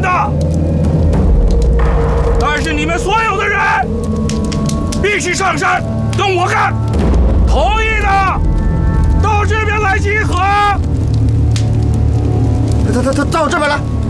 的，但是你们所有的人必须上山跟我干。同意的，到这边来集合。 到我这边来。